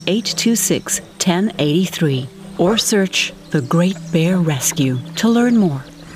826 1083 or search The Great Bear Rescue to learn more.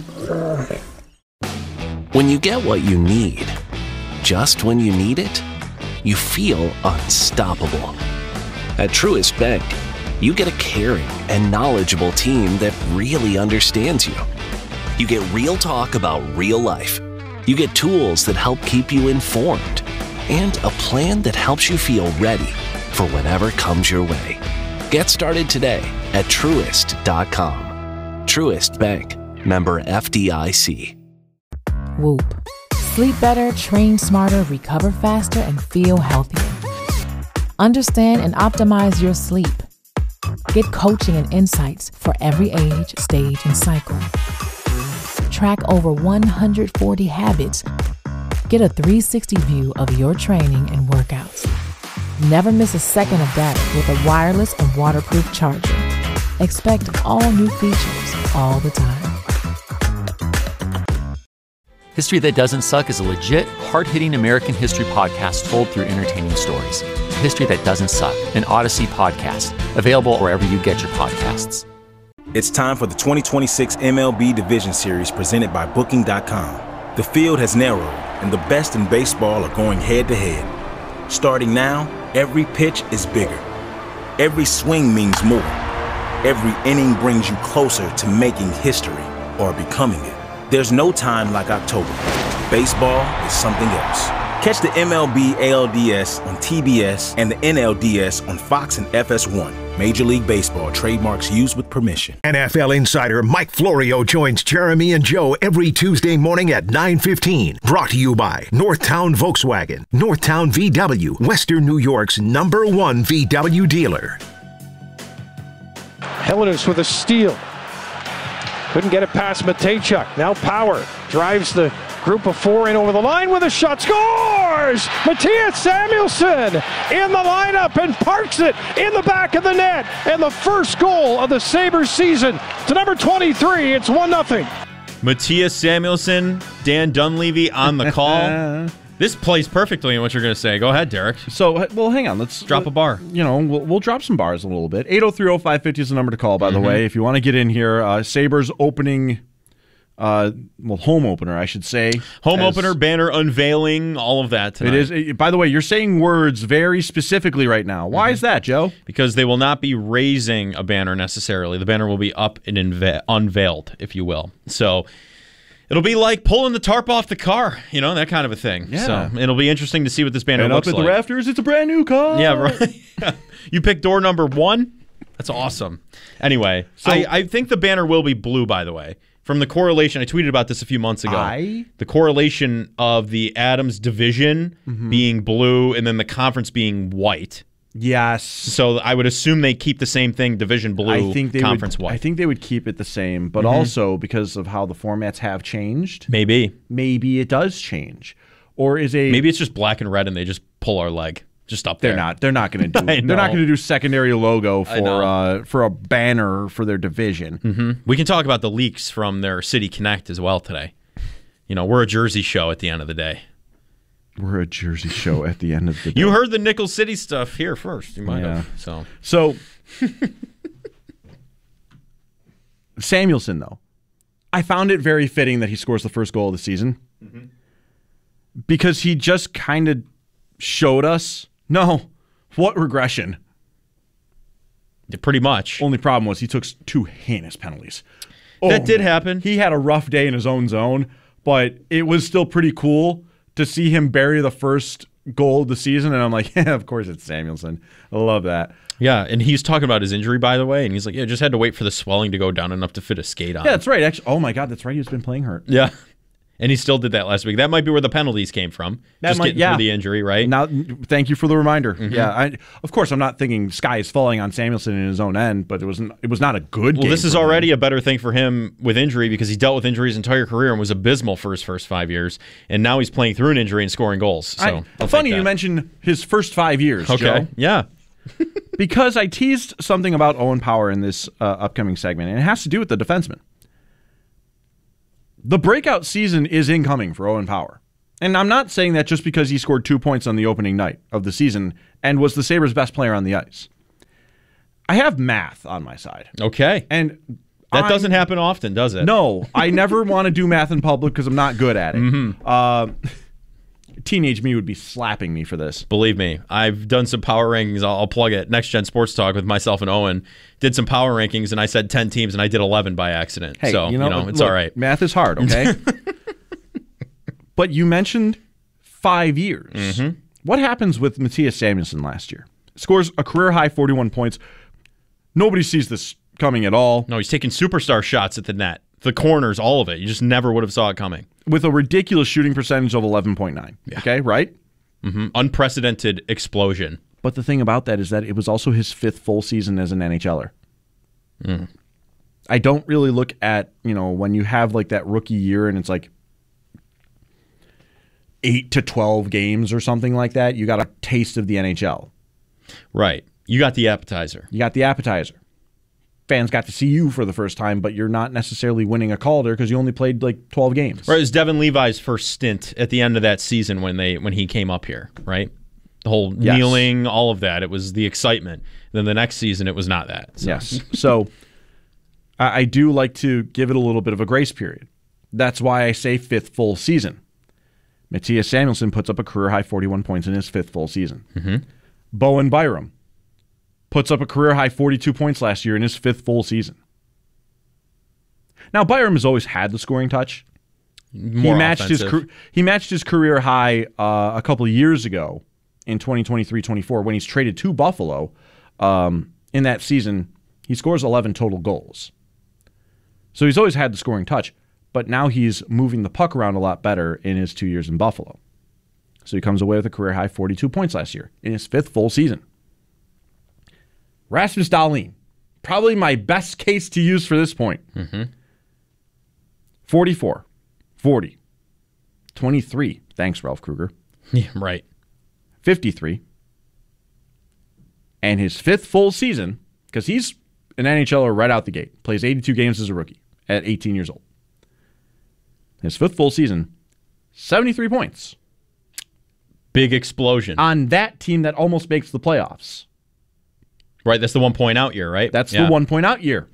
When you get what you need, just when you need it, you feel unstoppable. At Truist Bank, you get a caring and knowledgeable team that really understands you. You get real talk about real life. You get tools that help keep you informed and a plan that helps you feel ready for whatever comes your way. Get started today at Truist.com. Truist Bank, member FDIC. Whoop. Sleep better, train smarter, recover faster, and feel healthier. Understand and optimize your sleep. Get coaching and insights for every age, stage, and cycle. Track over 140 habits. Get a 360 view of your training and workouts. Never miss a second of data with a wireless and waterproof charger. Expect all new features all the time. History That Doesn't Suck is a legit, hard-hitting American history podcast told through entertaining stories. History That Doesn't Suck, an Odyssey podcast, available wherever you get your podcasts. It's time for the 2026 MLB Division Series presented by Booking.com. The field has narrowed, and the best in baseball are going head-to-head. Starting now, every pitch is bigger. Every swing means more. Every inning brings you closer to making history or becoming it. There's no time like October. Baseball is something else. Catch the MLB ALDS on TBS and the NLDS on Fox and FS1. Major League Baseball trademarks used with permission. NFL insider Mike Florio joins Jeremy and Joe every Tuesday morning at 9:15. Brought to you by Northtown Volkswagen, Northtown VW, Western New York's #1 VW dealer. Helenis with a steal. Couldn't get it past Matejchuk. Now Power drives the group of four in over the line with a shot. Scores! Matthias Samuelsson in the lineup and parks it in the back of the net. And the first goal of the Sabres season to number 23. It's 1-0. Matthias Samuelsson, Dan Dunleavy on the call. This plays perfectly in what you're going to say. Go ahead, Derek. So, well, hang on. Let's drop a bar. We'll drop some bars a little bit. 803-0550 is the number to call, by the way. If you want to get in here, Sabres opening, home opener, I should say. Home opener, banner unveiling, all of that tonight. It is. By the way, you're saying words very specifically right now. Why is that, Joe? Because they will not be raising a banner necessarily. The banner will be up and unveiled, if you will. So it'll be like pulling the tarp off the car, that kind of a thing. Yeah. So it'll be interesting to see what this banner looks like. And up at the rafters, it's a brand new car. Yeah, right. You picked door number 1? That's awesome. Anyway, so I think the banner will be blue, by the way. From the correlation, I tweeted about this a few months ago. The correlation of the Adams division being blue and then the conference being white. Yes. So I would assume they keep the same thing, division blue, conference white. I think they would keep it the same, but also because of how the formats have changed. Maybe it does change. Or maybe it's just black and red and they just pull our leg. Just up there. They're not going to do. They're not going to do secondary logo for a banner for their division. We can talk about the leaks from their City Connect as well today. We're a Jersey show at the end of the day. We're a Jersey show at the end of the day. You heard the Nickel City stuff here first. You might have. So Samuelsson, though, I found it very fitting that he scores the first goal of the season because he just kind of showed us. No, what regression? Pretty much. Only problem was he took 2 heinous penalties. That did happen. He had a rough day in his own zone, but it was still pretty cool to see him bury the first goal of the season. And I'm like, yeah, of course it's Samuelsson. I love that. Yeah, and he's talking about his injury, by the way, and he's like, yeah, just had to wait for the swelling to go down enough to fit a skate on. Yeah, that's right. Actually, oh my God, that's right. He's been playing hurt. Yeah. And he still did that last week. That might be where the penalties came from. Getting through the injury, right? Now, thank you for the reminder. Yeah, of course, I'm not thinking sky is falling on Samuelsson in his own end, but it was not a good game. Well, this is already a better thing for him with injury because he dealt with injury his entire career and was abysmal for his first 5 years. And now he's playing through an injury and scoring goals. So funny you mentioned his first 5 years, Joe. Yeah. Because I teased something about Owen Power in this upcoming segment, and it has to do with the defenseman. The breakout season is incoming for Owen Power. And I'm not saying that just because he scored 2 points on the opening night of the season and was the Sabres' best player on the ice. I have math on my side. Okay. And that doesn't happen often, does it? No, I never want to do math in public because I'm not good at it. Teenage me would be slapping me for this. Believe me, I've done some power rankings. I'll plug it. Next Gen Sports Talk with myself and Owen did some power rankings, and I said 10 teams, and I did 11 by accident. Hey, so, it's all right. Math is hard, okay? But you mentioned 5 years. Mm-hmm. What happens with Matthias Samuelsson last year? Scores a career-high 41 points. Nobody sees this coming at all. No, he's taking superstar shots at the net. The corners, all of it. You just never would have saw it coming. With a ridiculous shooting percentage of 11.9. Yeah. Okay, right? Mm-hmm. Unprecedented explosion. But the thing about that is that it was also his 5th full season as an NHLer. Mm. I don't really look at, when you have like that rookie year and it's like 8 to 12 games or something like that, you got a taste of the NHL. Right. You got the appetizer. Fans got to see you for the first time, but you're not necessarily winning a Calder because you only played like 12 games. Right, it was Devin Levi's first stint at the end of that season when he came up here, right? The whole kneeling, all of that. It was the excitement. Then the next season, it was not that. So. Yes. So I do like to give it a little bit of a grace period. That's why I say 5th full season. Matthias Samuelsson puts up a career-high 41 points in his 5th full season. Mm-hmm. Bowen Byram puts up a career-high 42 points last year in his 5th full season. Now, Byram has always had the scoring touch. He matched his career high a couple of years ago in 2023-24 when he's traded to Buffalo. In that season, he scores 11 total goals. So he's always had the scoring touch, but now he's moving the puck around a lot better in his 2 years in Buffalo. So he comes away with a career-high 42 points last year in his 5th full season. Rasmus Dahlin, probably my best case to use for this point. Mm-hmm. 44, 40, 23. Thanks, Ralph Kruger. Yeah, right. 53. And his 5th full season, because he's an NHLer right out the gate, plays 82 games as a rookie at 18 years old. His 5th full season, 73 points. Big explosion. On that team that almost makes the playoffs. Right, that's the 1 point out year, right? That's the 1 point out year.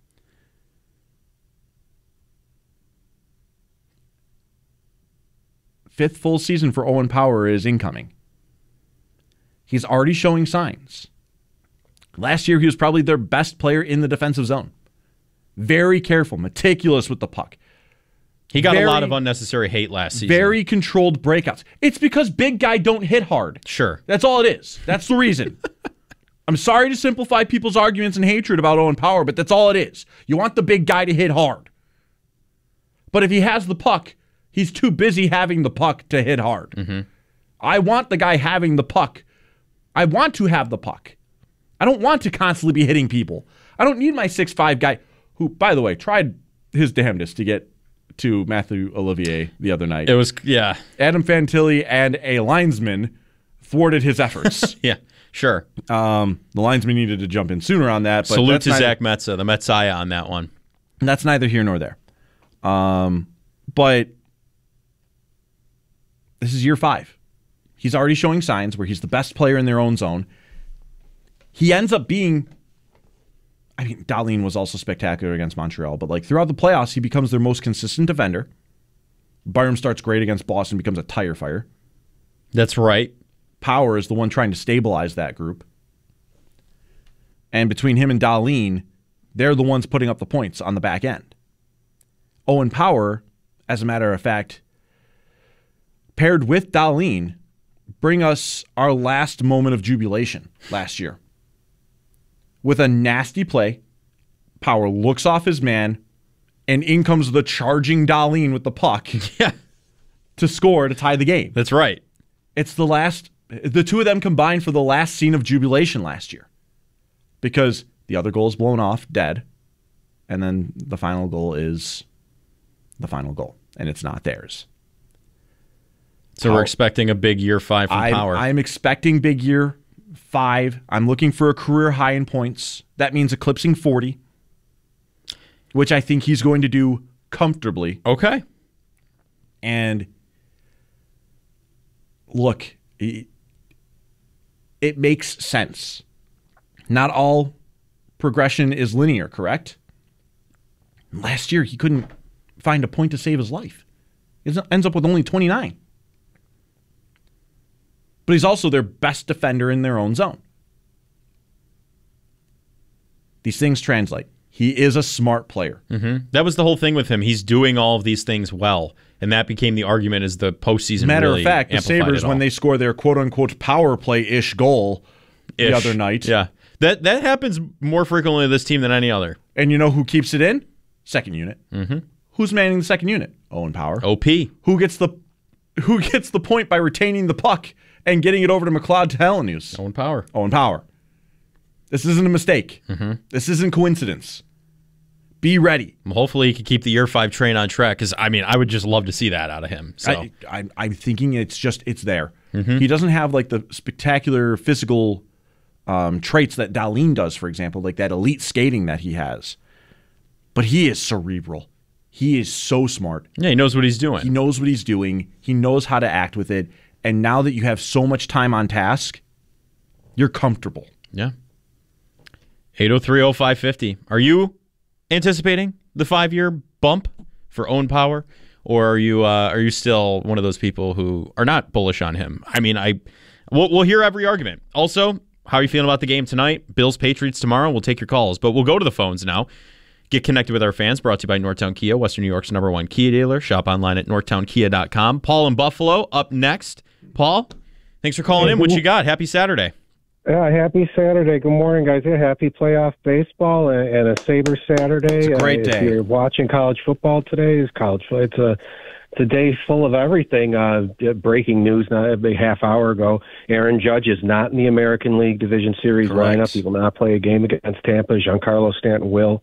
Fifth full season for Owen Power is incoming. He's already showing signs. Last year, he was probably their best player in the defensive zone. Very careful, meticulous with the puck. He got a lot of unnecessary hate last season. Very controlled breakouts. It's because big guy don't hit hard. Sure. That's all it is. That's the reason. I'm sorry to simplify people's arguments and hatred about Owen Power, but that's all it is. You want the big guy to hit hard. But if he has the puck, he's too busy having the puck to hit hard. Mm-hmm. I want the guy having the puck. I want to have the puck. I don't want to constantly be hitting people. I don't need my 6'5" guy who, by the way, tried his damnedest to get to Matthew Olivier the other night. It was, yeah. Adam Fantilli and a linesman thwarted his efforts. Yeah, sure. The linesman needed to jump in sooner on that. But salute to Zach Metza, the Messiah on that one. And that's neither here nor there. But this is year 5. He's already showing signs where he's the best player in their own zone. He ends up being, I mean, Dahlin was also spectacular against Montreal, but like throughout the playoffs, he becomes their most consistent defender. Byram starts great against Boston, becomes a tire fire. That's right. Power is the one trying to stabilize that group. And between him and Dahlin, they're the ones putting up the points on the back end. Owen Power, as a matter of fact, paired with Dahlin, bring us our last moment of jubilation last year. With a nasty play, Power looks off his man, and in comes the charging Dahlin with the puck to score to tie the game. That's right. It's the two of them combined for the last scene of jubilation last year. Because the other goal is blown off, dead, and then the final goal is the final goal, and it's not theirs. So we're expecting a big year 5 from Power. I'm expecting big year 5. I'm looking for a career high in points. That means eclipsing 40, which I think he's going to do comfortably. Okay. And look, it makes sense. Not all progression is linear, correct? Last year, he couldn't find a point to save his life. He ends up with only 29. But he's also their best defender in their own zone. These things translate. He is a smart player. Mm-hmm. That was the whole thing with him. He's doing all of these things well, and that became the argument as the postseason. Matter really of fact, the Sabres, when they score their quote-unquote power play-ish goal the other night. Yeah. That happens more frequently to this team than any other. And you know who keeps it in? Second unit. Mm-hmm. Who's manning the second unit? Owen Power. OP. Who gets the point by retaining the puck and getting it over to McLeod to Helenius? Owen Power. Owen Power. This isn't a mistake. Mm-hmm. This isn't coincidence. Be ready. Hopefully he can keep the year 5 train on track, because, I mean, I would just love to see that out of him. So I'm thinking it's there. Mm-hmm. He doesn't have like the spectacular physical traits that Dahlin does, for example, like that elite skating that he has. But he is cerebral. He is so smart. Yeah, he knows what he's doing. He knows what he's doing. He knows how to act with it. And now that you have so much time on task, you're comfortable. Yeah. 803-0550. Are you anticipating the 5-year bump for Owen Power, or are you still one of those people who are not bullish on him? I mean, we'll hear every argument. Also, how are you feeling about the game tonight? Bills Patriots tomorrow. We'll take your calls, but we'll go to the phones now. Get connected with our fans. Brought to you by Northtown Kia, Western New York's #1 Kia dealer. Shop online at northtownkia.com. Paul in Buffalo up next. Paul, thanks for calling in. What you got? Happy Saturday. Yeah, happy Saturday. Good morning, guys. Yeah, happy playoff baseball and a Sabres Saturday. It's a great day. If you're watching college football today, it's a day full of everything. Breaking news not a half hour ago. Aaron Judge is not in the American League Division Series lineup. He will not play a game against Tampa. Giancarlo Stanton will.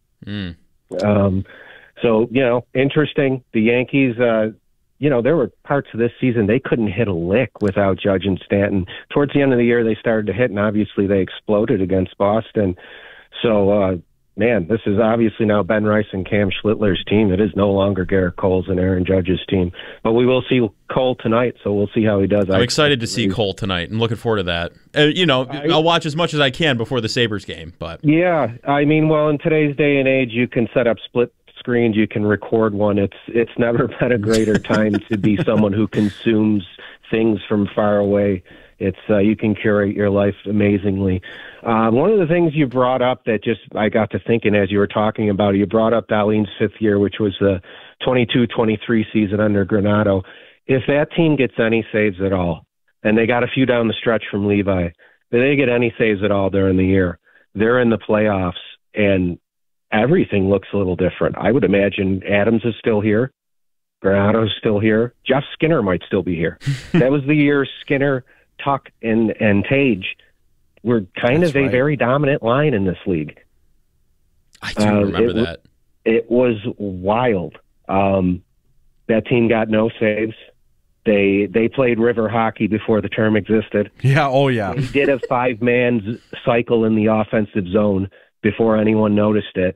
So, interesting. The Yankees, there were parts of this season they couldn't hit a lick without Judge and Stanton. Towards the end of the year, they started to hit, and obviously they exploded against Boston. So, this is obviously now Ben Rice and Cam Schlittler's team. It is no longer Garrett Cole's and Aaron Judge's team. But we will see Cole tonight, so we'll see how he does. I'm excited to see Cole tonight and looking forward to that. I'll watch as much as I can before the Sabres game. But yeah, I mean, well, in today's day and age, you can set up split screens, you can record one. It's never been a greater time to be someone who consumes things from far away. It's you can curate your life amazingly. One of the things you brought up that I got to thinking as you were talking about it, you brought up Dahlin's 5th year, which was the 22-23 season under Granato. If that team gets any saves at all, and they got a few down the stretch from Levi, if they get any saves at all during the year, they're in the playoffs, and everything looks a little different. I would imagine Adams is still here. Granato's still here. Jeff Skinner might still be here. That was the year Skinner, Tuck, and Tage were kind of a very dominant line in this league. I do remember that. It was wild. That team got no saves. They played river hockey before the term existed. Yeah, oh yeah. They did a 5-man cycle in the offensive zone before anyone noticed it.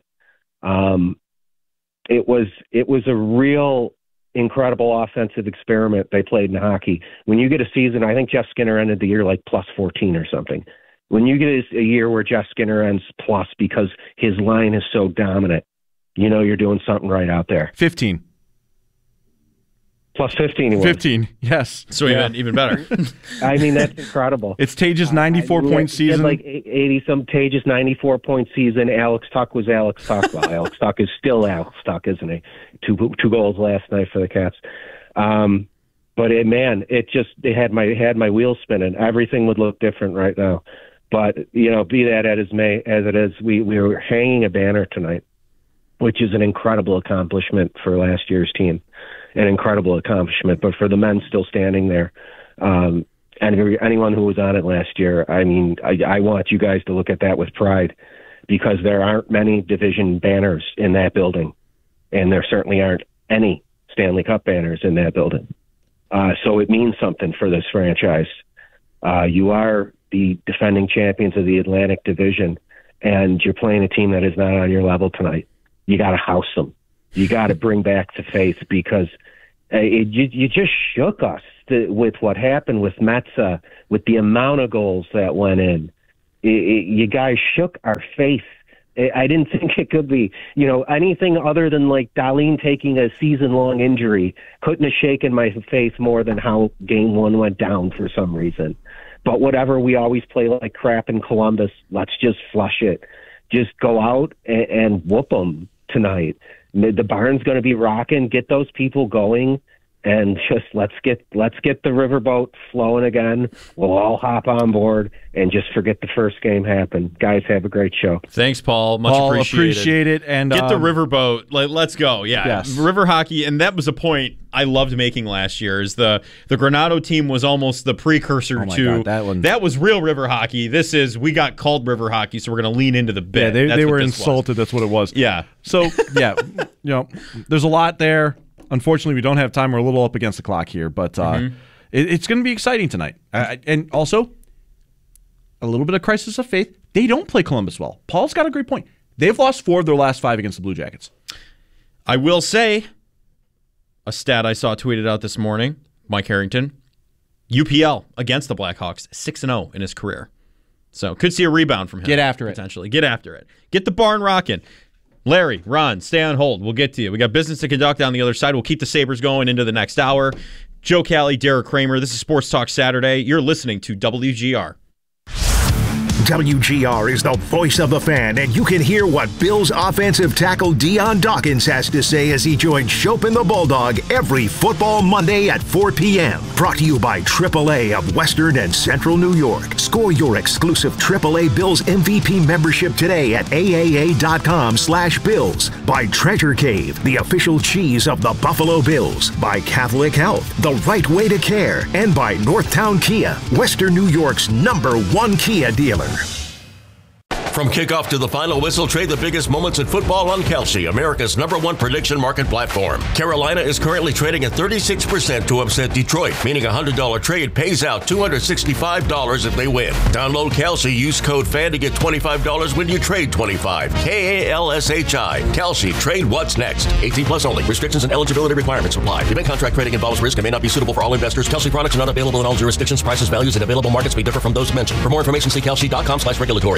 It was a real incredible offensive experiment they played in hockey. When you get a season, I think Jeff Skinner ended the year like plus 14 or something. When you get a year where Jeff Skinner ends plus because his line is so dominant, you're doing something right out there. 15. Plus 15 he was. 15, yes. So even better. I mean, that's incredible. It's Tage's 94-point season. Like 80-some Tage's 94-point season. Alex Tuck was Alex Tuck. Well, Alex Tuck is still Alex Tuck, isn't he? Two goals last night for the Cats. But it had my wheels spinning. Everything would look different right now. But, be that as it is, we were hanging a banner tonight, which is an incredible accomplishment for last year's team. An incredible accomplishment, but for the men still standing there, and anyone who was on it last year, I mean, I want you guys to look at that with pride, because there aren't many division banners in that building, and there certainly aren't any Stanley Cup banners in that building. So it means something for this franchise. You are the defending champions of the Atlantic Division, and you're playing a team that is not on your level tonight. You got to house them. You got to bring back the faith, because you just shook us with what happened with Metza, with the amount of goals that went in. You guys shook our faith I didn't think it could be. Anything other than like Darlene taking a season-long injury couldn't have shaken my faith more than how Game 1 went down for some reason. But whatever, we always play like crap in Columbus. Let's just flush it. Just go out and whoop them tonight. The barn's going to be rocking. Get those people going. And just let's get the riverboat flowing again. We'll all hop on board and just forget the first game happened. Guys, have a great show. Thanks, Paul. Much appreciate it. And get the riverboat. Let's go. Yeah, yes. River hockey, and that was a point I loved making last year. Is the Granado team was almost the precursor to God, that was real river hockey. This is we got called river hockey, so we're going to lean into the bit. Yeah, they were insulted. That's what it was. Yeah. So yeah, there's a lot there. Unfortunately, we don't have time. We're a little up against the clock here, but it's going to be exciting tonight. And also, a little bit of crisis of faith. They don't play Columbus well. Paul's got a great point. They've lost 4 of their last 5 against the Blue Jackets. I will say, a stat I saw tweeted out this morning, Mike Harrington, UPL against the Blackhawks, 6-0 in his career. So could see a rebound from him. Get after it. Potentially. Get after it. Get the barn rocking. Larry, Ron, stay on hold. We'll get to you. We got business to conduct on the other side. We'll keep the Sabres going into the next hour. Joe Cali, Derek Kramer. This is Sports Talk Saturday. You're listening to WGR. WGR is the voice of the fan, and you can hear what Bills offensive tackle Dion Dawkins has to say as he joins Shope and the Bulldog every football Monday at 4 p.m. Brought to you by AAA of Western and Central New York. Score your exclusive AAA Bills MVP membership today at AAA.com/Bills. By Treasure Cave, the official cheese of the Buffalo Bills. By Catholic Health, the right way to care. And by Northtown Kia, Western New York's #1 Kia dealer. From kickoff to the final whistle, trade the biggest moments in football on Kalshi, America's #1 prediction market platform. Carolina is currently trading at 36% to upset Detroit, meaning a $100 trade pays out $265 if they win. Download Kalshi, use code FAN to get $25 when you trade 25. KALSHI. Kalshi, trade what's next. 18+ only. Restrictions and eligibility requirements apply. Event contract trading involves risk and may not be suitable for all investors. Kalshi products are not available in all jurisdictions. Prices, values, and available markets may differ from those mentioned. For more information, see kalshi.com/regulatory.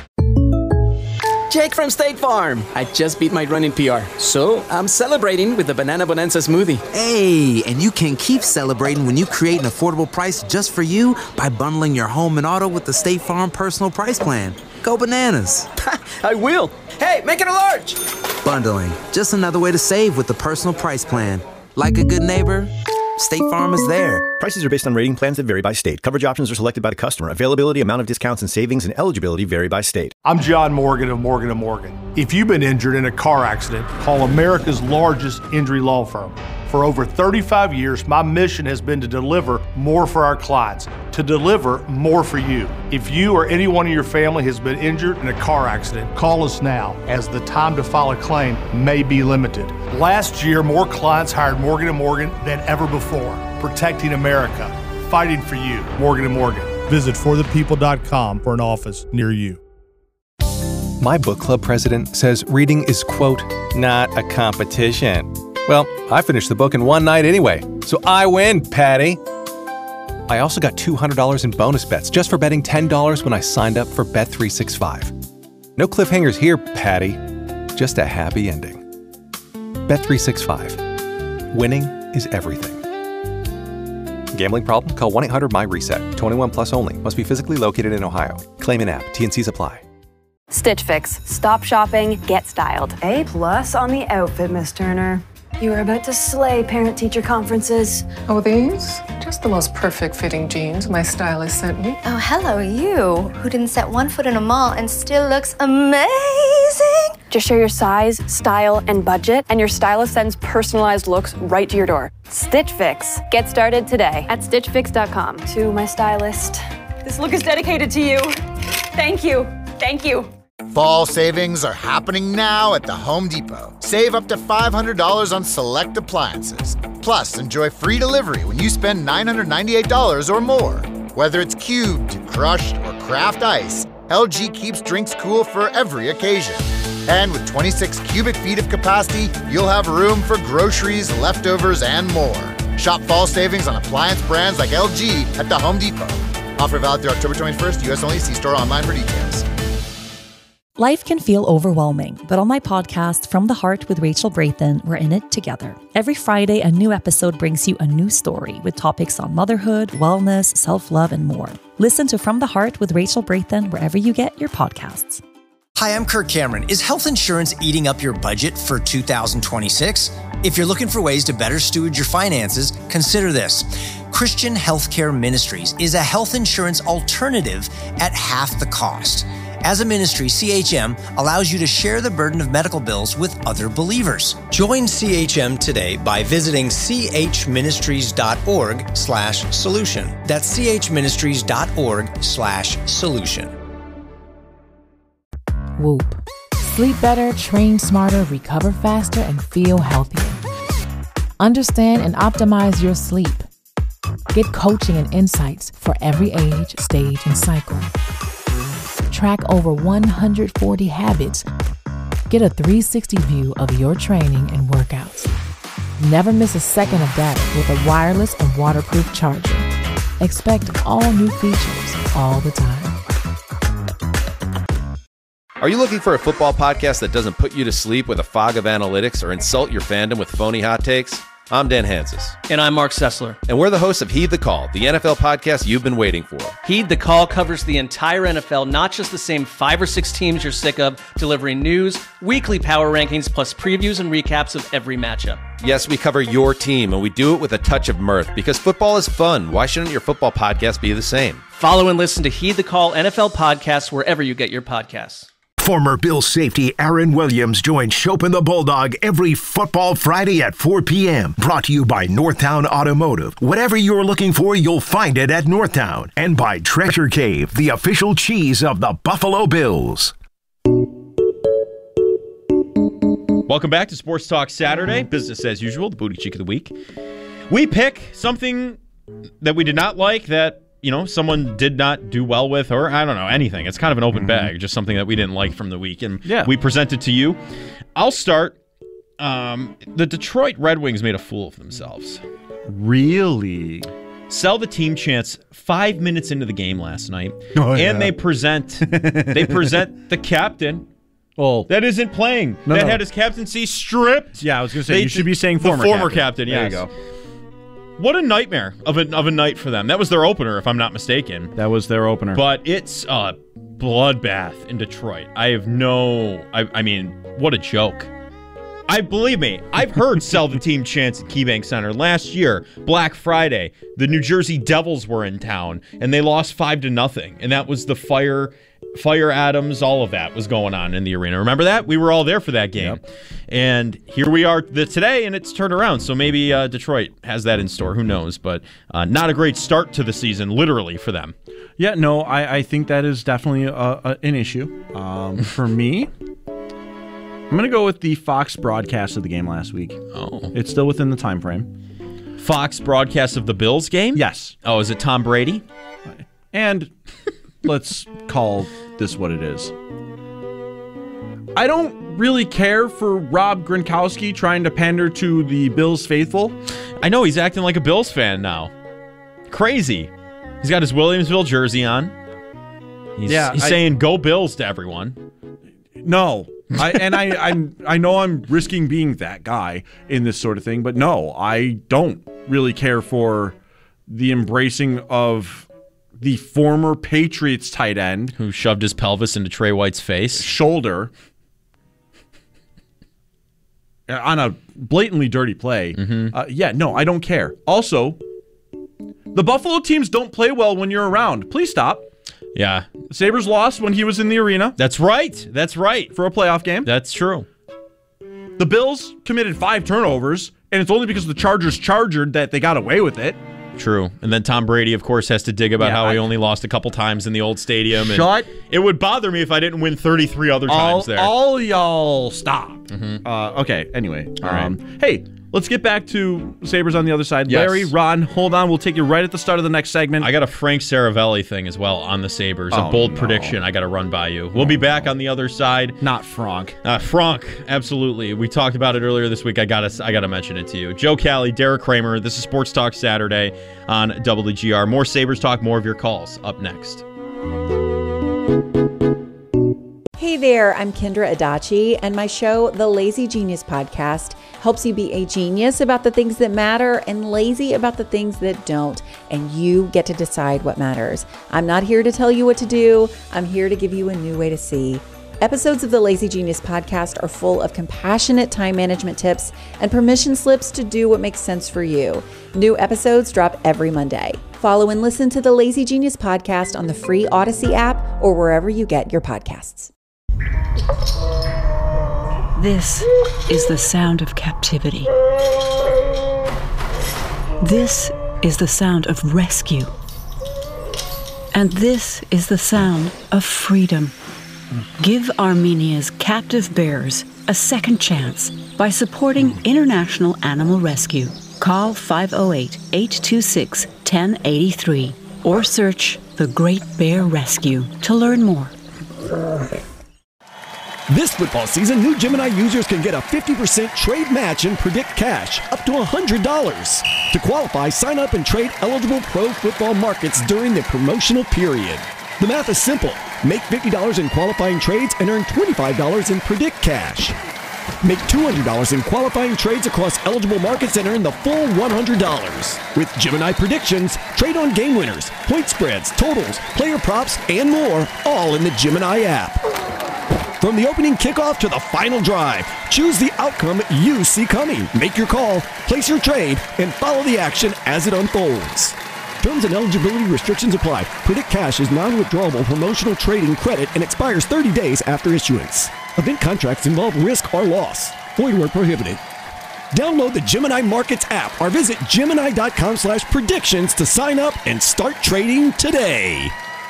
Jake from State Farm. I just beat my run in PR, so I'm celebrating with the Banana Bonanza smoothie. Hey, and you can keep celebrating when you create an affordable price just for you by bundling your home and auto with the State Farm Personal Price Plan. Go bananas. I will. Hey, make it a large. Bundling, just another way to save with the Personal Price Plan. Like a good neighbor, State Farm is there. Prices are based on rating plans that vary by state. Coverage options are selected by the customer. Availability, amount of discounts and savings, and eligibility vary by state. I'm John Morgan of Morgan & Morgan. If you've been injured in a car accident, call America's largest injury law firm. For over 35 years, my mission has been to deliver more for our clients, to deliver more for you. If you or anyone in your family has been injured in a car accident, call us now, as the time to file a claim may be limited. Last year, more clients hired Morgan & Morgan than ever before, protecting America, fighting for you. Morgan & Morgan. Visit forthepeople.com for an office near you. My book club president says reading is, quote, not a competition. Well, I finished the book in one night anyway, so I win, Patty. I also got $200 in bonus bets just for betting $10 when I signed up for Bet365. No cliffhangers here, Patty. Just a happy ending. Bet365. Winning is everything. Gambling problem? Call 1-800-MY-RESET. 21 plus only. Must be physically located in Ohio. Claim in app. T&Cs apply. Stitch Fix. Stop shopping, get styled. A+ on the outfit, Miss Turner. You are about to slay parent-teacher conferences. Oh, these? Just the most perfect fitting jeans my stylist sent me. Oh, hello, you, who didn't set one foot in a mall and still looks amazing. Just share your size, style, and budget, and your stylist sends personalized looks right to your door. Stitch Fix. Get started today at StitchFix.com. To my stylist, this look is dedicated to you. Thank you. Thank you. Fall savings are happening now at the Home Depot. Save up to $500 on select appliances. Plus, enjoy free delivery when you spend $998 or more. Whether it's cubed, crushed, or craft ice, LG keeps drinks cool for every occasion. And with 26 cubic feet of capacity, you'll have room for groceries, leftovers, and more. Shop fall savings on appliance brands like LG at the Home Depot. Offer valid through October 21st, U.S. only. See store online for details. Life can feel overwhelming, but on my podcast, From the Heart with Rachel Brathen, we're in it together. Every Friday, a new episode brings you a new story with topics on motherhood, wellness, self-love, and more. Listen to From the Heart with Rachel Brathen wherever you get your podcasts. Hi, I'm Kirk Cameron. Is health insurance eating up your budget for 2026? If you're looking for ways to better steward your finances, consider this. Christian Healthcare Ministries is a health insurance alternative at half the cost. As a ministry, CHM allows you to share the burden of medical bills with other believers. Join CHM today by visiting chministries.org/solution. That's chministries.org/solution. Whoop. Sleep better, train smarter, recover faster, and feel healthier. Understand and optimize your sleep. Get coaching and insights for every age, stage, and cycle. Track over 140 habits. Get a 360 view of your training and workouts. Never miss a second of data with a wireless and waterproof charger. Expect all new features all the time. Are you looking for a football podcast that doesn't put you to sleep with a fog of analytics or insult your fandom with phony hot takes? I'm Dan Hansis. And I'm Mark Sessler. And we're the hosts of Heed the Call, the NFL podcast you've been waiting for. Heed the Call covers the entire NFL, not just the same 5 or 6 teams you're sick of, delivering news, weekly power rankings, plus previews and recaps of every matchup. Yes, we cover your team, and we do it with a touch of mirth, because football is fun. Why shouldn't your football podcast be the same? Follow and listen to Heed the Call NFL podcast wherever you get your podcasts. Former Bills safety Aaron Williams joins Chopin the Bulldog every Football Friday at 4 p.m. Brought to you by Northtown Automotive. Whatever you're looking for, you'll find it at Northtown. And by Treasure Cave, the official cheese of the Buffalo Bills. Welcome back to Sports Talk Saturday. Business as usual, the Booty Cheek of the Week. We pick something that we did not like that someone did not do well with, or I don't know, anything. It's kind of an open bag, just something that we didn't like from the week. And we present it to you. I'll start. The Detroit Red Wings made a fool of themselves. Really? Sell the team chants 5 minutes into the game last night. And they present the captain. Well, that isn't playing. Had his captaincy stripped. Yeah, I was going to say, you should be saying former captain. Yes. There you go. What a nightmare of a night for them. That was their opener, if I'm not mistaken. That was their opener. But it's a bloodbath in Detroit. I mean, what a joke. Believe me, I've heard sell the team chants at KeyBank Center. Last year, Black Friday, the New Jersey Devils were in town, and they lost 5-0. And that was the Fire Adams, all of that was going on in the arena. Remember that? We were all there for that game. Yep. And here we are today, and it's turned around. So maybe Detroit has that in store. Who knows? But not a great start to the season, literally, for them. Yeah, no, I think that is definitely an issue. For me, I'm going to go with the Fox broadcast of the game last week. Oh. It's still within the time frame. Fox broadcast of the Bills game? Yes. Oh, is it Tom Brady? And let's call this what it is. I don't really care for Rob Gronkowski trying to pander to the Bills faithful. I know, he's acting like a Bills fan now. Crazy. He's got his Williamsville jersey on. He's saying "Go Bills" to everyone. No. I know I'm risking being that guy in this sort of thing, but no, I don't really care for the embracing of the former Patriots tight end who shoved his pelvis into Trey White's shoulder on a blatantly dirty play. No, I don't care. Also, the Buffalo teams don't play well when you're around. Please stop. Yeah. Sabres lost when he was in the arena. That's right. For a playoff game. That's true. The Bills committed 5 turnovers, and it's only because the Chargers chargered that they got away with it. True. And then Tom Brady, of course, has to dig about how he only lost a couple times in the old stadium. And it would bother me if I didn't win 33 other times there. All y'all stop. Okay, anyway. All right. Hey, let's get back to Sabres on the other side. Yes. Larry, Ron, hold on. We'll take you right at the start of the next segment. I got a Frank Saravelli thing as well on the Sabres. A bold prediction I got to run by you. We'll be back on the other side. Not Frank. Frank, absolutely. We talked about it earlier this week. I gotta mention it to you. Joe Cali, Derek Kramer. This is Sports Talk Saturday on WGR. More Sabres talk, more of your calls up next. Hey, Hey there, I'm Kendra Adachi, and my show, The Lazy Genius Podcast, helps you be a genius about the things that matter and lazy about the things that don't, and you get to decide what matters. I'm not here to tell you what to do. I'm here to give you a new way to see. Episodes of the Lazy Genius Podcast are full of compassionate time management tips and permission slips to do what makes sense for you. New episodes drop every Monday. Follow and listen to the Lazy Genius Podcast on the free Odyssey app or wherever you get your podcasts. This is the sound of captivity. This is the sound of rescue. And this is the sound of freedom. Give Armenia's captive bears a second chance by supporting International Animal Rescue. Call 508-826-1083 or search The Great Bear Rescue to learn more. This football season, new Gemini users can get a 50% trade match in Predict Cash, up to $100. To qualify, sign up and trade eligible pro football markets during the promotional period. The math is simple. Make $50 in qualifying trades and earn $25 in Predict Cash. Make $200 in qualifying trades across eligible markets and earn the full $100. With Gemini Predictions, trade on game winners, point spreads, totals, player props, and more, all in the Gemini app. From the opening kickoff to the final drive, choose the outcome you see coming. Make your call, place your trade, and follow the action as it unfolds. Terms and eligibility restrictions apply. Predict Cash is non-withdrawable promotional trading credit and expires 30 days after issuance. Event contracts involve risk or loss. Void where prohibited. Download the Gemini Markets app or visit Gemini.com/predictions to sign up and start trading today.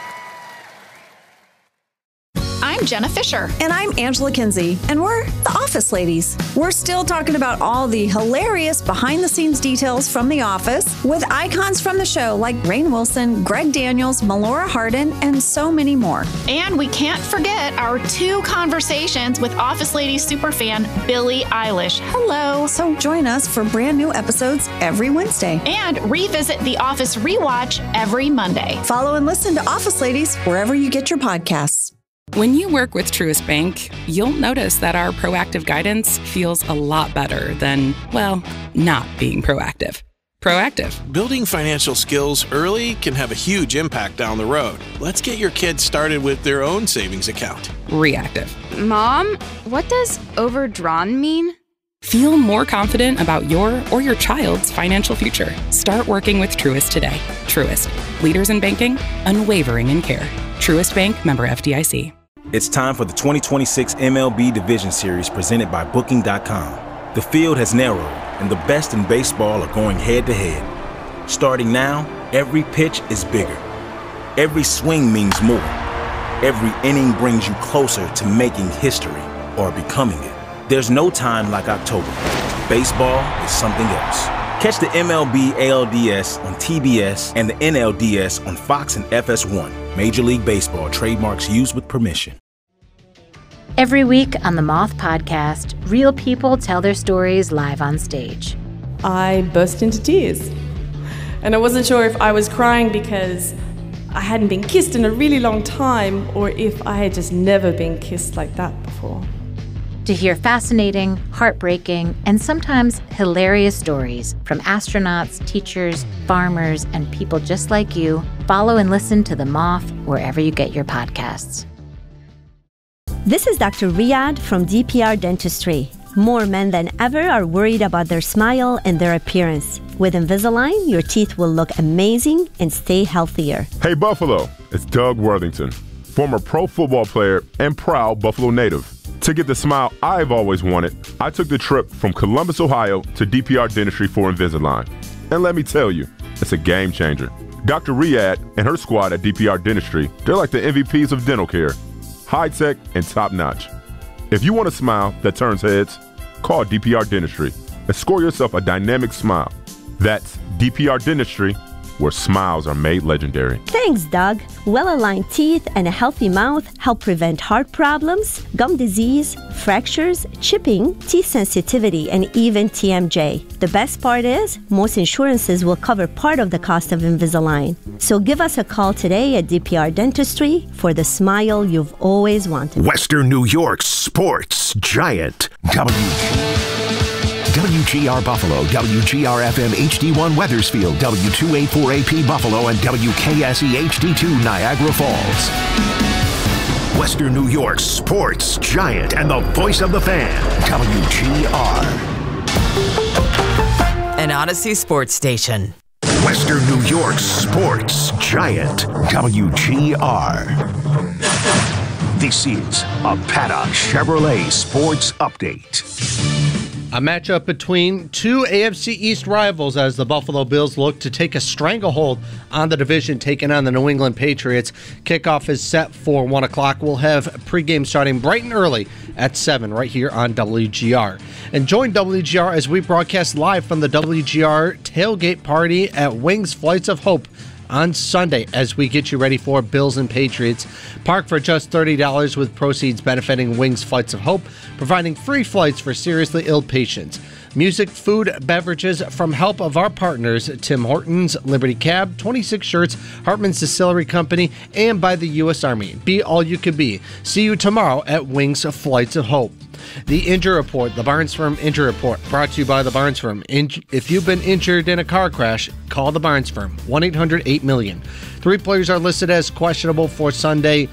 I'm Jenna Fisher. And I'm Angela Kinsey. And we're the Office Ladies. We're still talking about all the hilarious behind-the-scenes details from The Office with icons from the show like Rainn Wilson, Greg Daniels, Melora Hardin, and so many more. And we can't forget our 2 conversations with Office Ladies superfan Billie Eilish. Hello. So join us for brand new episodes every Wednesday. And revisit The Office Rewatch every Monday. Follow and listen to Office Ladies wherever you get your podcasts. When you work with Truist Bank, you'll notice that our proactive guidance feels a lot better than, well, not being proactive. Proactive. Building financial skills early can have a huge impact down the road. Let's get your kids started with their own savings account. Reactive. Mom, what does overdrawn mean? Feel more confident about your or your child's financial future. Start working with Truist today. Truist. Leaders in banking, unwavering in care. Truist Bank, member FDIC. It's time for the 2026 MLB Division Series presented by Booking.com. The field has narrowed, and the best in baseball are going head-to-head. Starting now, every pitch is bigger. Every swing means more. Every inning brings you closer to making history or becoming it. There's no time like October. Baseball is something else. Catch the MLB ALDS on TBS and the NLDS on Fox and FS1. Major League Baseball trademarks used with permission. Every week on the Moth Podcast, real people tell their stories live on stage. I burst into tears. And I wasn't sure if I was crying because I hadn't been kissed in a really long time or if I had just never been kissed like that before. To hear fascinating, heartbreaking, and sometimes hilarious stories from astronauts, teachers, farmers, and people just like you, follow and listen to The Moth wherever you get your podcasts. This is Dr. Riyadh from DPR Dentistry. More men than ever are worried about their smile and their appearance. With Invisalign, your teeth will look amazing and stay healthier. Hey Buffalo, it's Doug Worthington, former pro football player and proud Buffalo native. To get the smile I've always wanted, I took the trip from Columbus, Ohio to DPR Dentistry for Invisalign. And let me tell you, it's a game changer. Dr. Riyadh and her squad at DPR Dentistry, they're like the MVPs of dental care. High-tech and top-notch. If you want a smile that turns heads, call DPR Dentistry and score yourself a dynamic smile. That's DPR Dentistry where smiles are made legendary. Thanks, Doug. Well-aligned teeth and a healthy mouth help prevent heart problems, gum disease, fractures, chipping, teeth sensitivity, and even TMJ. The best part is, most insurances will cover part of the cost of Invisalign. So give us a call today at DPR Dentistry for the smile you've always wanted. Western New York's sports giant, WGR Buffalo, WGR-FM HD1 Weathersfield, W284AP Buffalo, and WKSE HD2 Niagara Falls. Western New York's sports giant and the voice of the fan, WGR. An Odyssey sports station. Western New York's sports giant, WGR. This is a Paddock Chevrolet Sports Update. A matchup between two AFC East rivals as the Buffalo Bills look to take a stranglehold on the division, taking on the New England Patriots. Kickoff is set for 1 o'clock. We'll have pregame starting bright and early at 7 right here on WGR. And join WGR as we broadcast live from the WGR tailgate party at Wings Flights of Hope on Sunday as we get you ready for Bills and Patriots. Park for just $30 with proceeds benefiting Wings Flights of Hope, providing free flights for seriously ill patients. Music, food, beverages from help of our partners, Tim Hortons, Liberty Cab, 26 Shirts, Hartman's Distillery Company, and by the U.S. Army. Be all you can be. See you tomorrow at Wings Flights of Hope. The Injury Report, the Barnes Firm Injury Report, brought to you by the Barnes Firm. If you've been injured in a car crash, call the Barnes Firm, 1-800-8-MILLION. 3 players are listed as questionable for Sunday.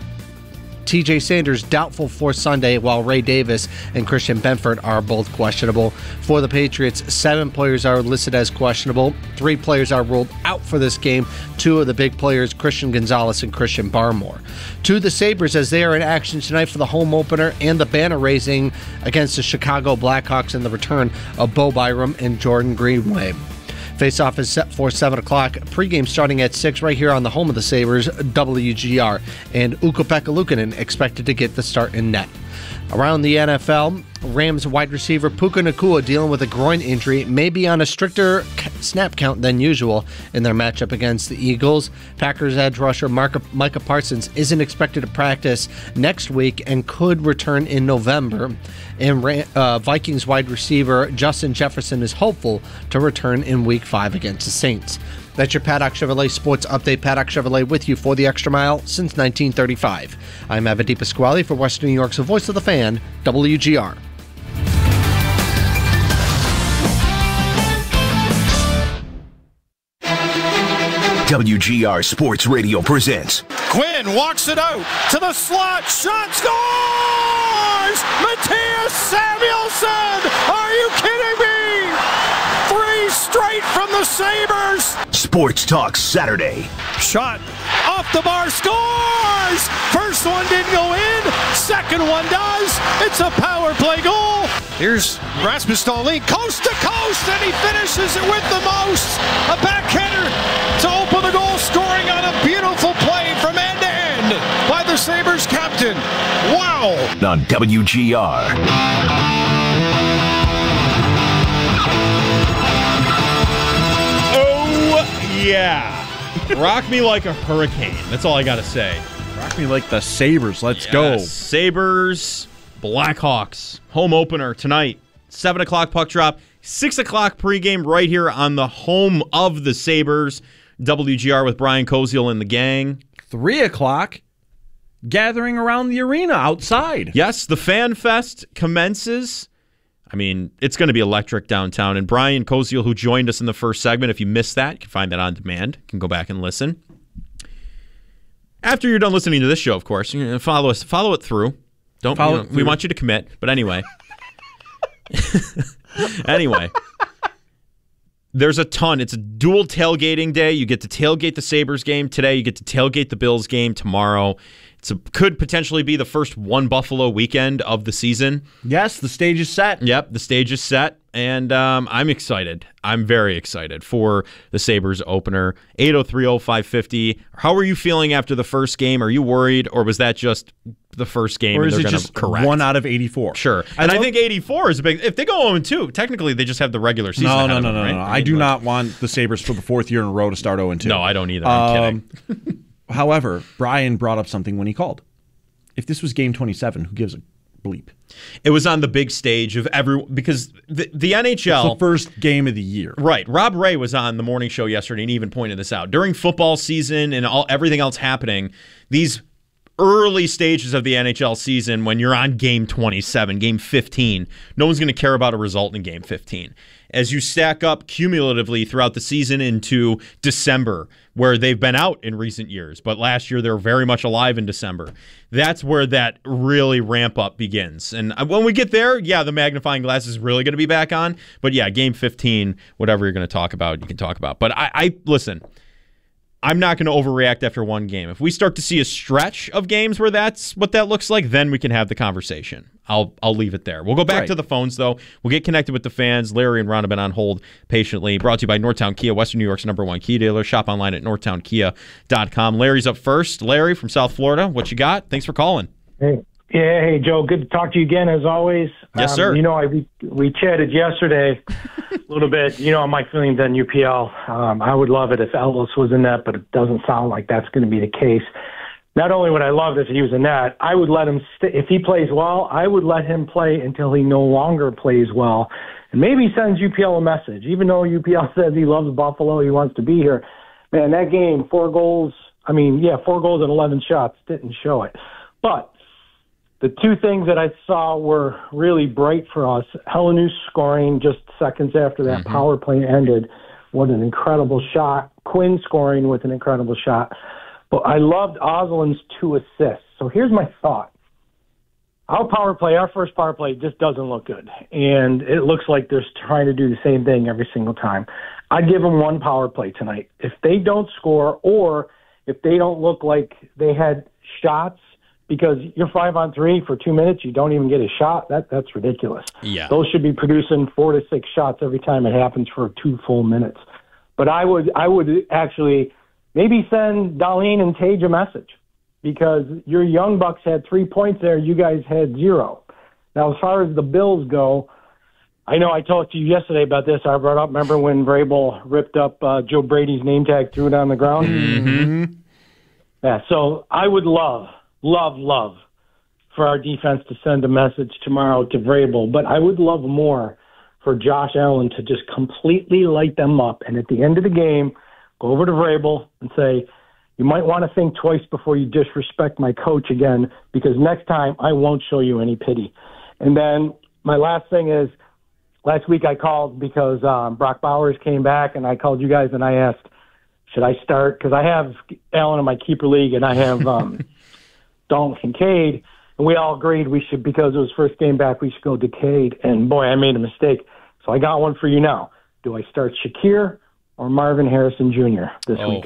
TJ Sanders doubtful for Sunday, while Ray Davis and Christian Benford are both questionable. For the Patriots, 7 players are listed as questionable. 3 players are ruled out for this game. 2 of the big players, Christian Gonzalez and Christian Barmore. To the Sabres, as they are in action tonight for the home opener and the banner raising against the Chicago Blackhawks and the return of Bo Byram and Jordan Greenway. Face-off is set for 7 o'clock. Pre-game starting at 6 right here on the home of the Sabres, WGR. And Ukko-Pekka Luukkonen expected to get the start in net. Around the NFL, Rams wide receiver Puka Nacua dealing with a groin injury, may be on a stricter snap count than usual in their matchup against the Eagles. Packers edge rusher Micah Parsons isn't expected to practice next week and could return in November. And Vikings wide receiver Justin Jefferson is hopeful to return in Week 5 against the Saints. That's your Paddock Chevrolet Sports Update. Paddock Chevrolet with you for the extra mile since 1935. I'm Avadeep Pasquale for Western New York's Voice of the Fan, WGR. WGR Sports Radio presents. Quinn walks it out to the slot. Shot scores! Matthias Samuelsson! Are you kidding me? 3 straight from the Sabres. Sports Talk Saturday. Shot off the bar, scores! First one didn't go in, second one does. It's a power play goal. Here's Rasmus Dahlin, coast to coast, and he finishes it with the most. A backhander to open the goal, scoring on a beautiful play from end to end by the Sabres captain. Wow! On WGR. Yeah. Rock me like a hurricane. That's all I got to say. Rock me like the Sabres. Let's go. Sabres, Blackhawks. Home opener tonight. 7 o'clock puck drop. 6 o'clock pregame right here on the home of the Sabres. WGR with Brian Koziel and the gang. 3 o'clock. Gathering around the arena outside. Yes, the Fan Fest commences. I mean, it's going to be electric downtown. And Brian Koziel, who joined us in the first segment, if you missed that, you can find that on demand. You can go back and listen. After you're done listening to this show, of course, you know, follow it through. Don't follow it through. We want you to commit. But anyway. There's a ton. It's a dual tailgating day. You get to tailgate the Sabres game today. You get to tailgate the Bills game tomorrow. Could potentially be the first one Buffalo weekend of the season. Yes, the stage is set. Yep, the stage is set. and I'm excited. I'm very excited for the Sabres opener. 8030550. How are you feeling after the first game? Are you worried, or was that just the first game? Or and is they're it just correct? 1 out of 84? Sure. And I think 84 is a big. If they go 0-2, technically they just have the regular season. No. Right? I do not want the Sabres for the 4th year in a row to start 0-2. No, I don't either. I'm kidding. However, Brian brought up something when he called. If this was game 27, who gives a bleep? It was on the big stage of because the NHL. It's the first game of the year. Right. Rob Ray was on the morning show yesterday and even pointed this out. During football season and everything else happening, these early stages of the NHL season, when you're on game 27, game 15, no one's going to care about a result in game 15. As you stack up cumulatively throughout the season into December, where they've been out in recent years, but last year they were very much alive in December, that's where that really ramp up begins. And when we get there, yeah, the magnifying glass is really going to be back on. But yeah, game 15, whatever you're going to talk about, you can talk about. But I listen, I'm not going to overreact after one game. If we start to see a stretch of games where that's what that looks like, then we can have the conversation. I'll leave it there. We'll go back to the phones, though. We'll get connected with the fans. Larry and Ron have been on hold patiently. Brought to you by Northtown Kia, Western New York's #1 Kia dealer. Shop online at northtownkia.com. Larry's up first. Larry from South Florida, what you got? Thanks for calling. Hey. Yeah, hey, Joe. Good to talk to you again, as always. Yes, sir. We chatted yesterday a little bit, on my feelings on UPL. I would love it if Ellis was in that, but it doesn't sound like that's going to be the case. Not only would I love it if he was in that, I would let him if he plays well, I would let him play until he no longer plays well. And maybe he sends UPL a message. Even though UPL says he loves Buffalo, he wants to be here. Man, that game, 4 goals and 11 shots didn't show it. But the two things that I saw were really bright for us. Helenius scoring just seconds after that power play ended. What an incredible shot. Quinn scoring with an incredible shot. But I loved Oslin's 2 assists. So here's my thought. Our first power play just doesn't look good. And it looks like they're trying to do the same thing every single time. I'd give them 1 power play tonight. If they don't score, or if they don't look like they had shots, because you're 5-on-3 for 2 minutes, you don't even get a shot. That's ridiculous. Yeah. Those should be producing 4 to 6 shots every time it happens for 2 full minutes. But I would actually maybe send Dahlin and Tage a message, because your Young Bucks had 3 points there. You guys had 0. Now, as far as the Bills go, I know I talked to you yesterday about this. I brought up, remember when Vrabel ripped up Joe Brady's name tag, threw it on the ground? Mm-hmm. Yeah, so I would love for our defense to send a message tomorrow to Vrabel, but I would love more for Josh Allen to just completely light them up, and at the end of the game, go over to Vrabel and say, you might want to think twice before you disrespect my coach again, because next time I won't show you any pity. And then my last thing is, last week I called because Brock Bowers came back, and I called you guys and I asked, should I start? Because I have Allen in my keeper league, and I have Dalton Kincaid, and we all agreed we should, because it was first game back, we should go Kincaid. And boy, I made a mistake. So I got one for you now. Do I start Shakir or Marvin Harrison Jr. this week?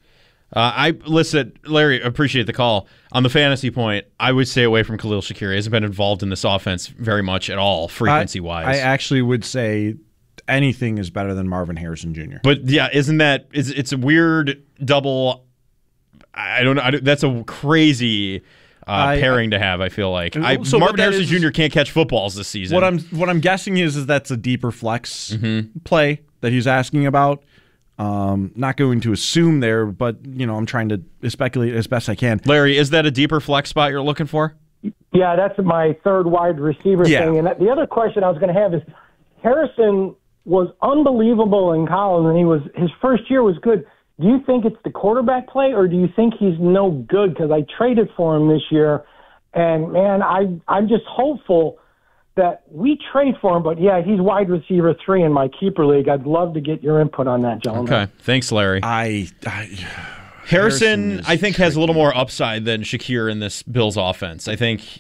Listen, Larry, appreciate the call. On the fantasy point, I would stay away from Khalil Shakir. He hasn't been involved in this offense very much at all, frequency-wise. I actually would say anything is better than Marvin Harrison Jr. But yeah, it's a weird double. I don't know. That's a crazy pairing to have, I feel like. Marvin Harrison Jr. can't catch footballs this season. What I'm guessing is that's a deeper flex play that he's asking about. Not going to assume there, but I'm trying to speculate as best I can. Larry, is that a deeper flex spot you're looking for? Yeah, that's my third wide receiver thing. And the other question I was going to have is, Harrison was unbelievable in college, and his first year was good. Do you think it's the quarterback play, or do you think he's no good? Because I traded for him this year, and man, I'm just hopeful that we trade for him. But yeah, he's wide receiver 3 in my keeper league. I'd love to get your input on that, gentlemen. Okay, thanks, Larry. Harrison, I think, has a little more upside than Shakir in this Bills offense. I think